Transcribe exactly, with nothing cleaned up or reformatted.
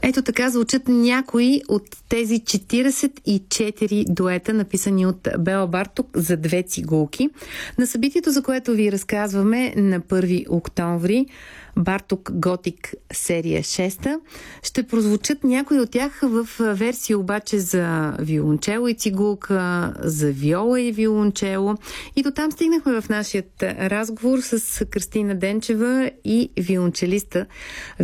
Ето така звучат някои от тези четиридесет и четири дуета, написани от Бела Барток за две цигулки. На събитието, за което ви разказваме на първи октомври, Барток Готик серия шеста, ще прозвучат някои от тях в версия обаче за виолончело и цигулка, за виола и виолончело. И до там стигнахме в нашият разговор с Кристина Денчева и виолончелиста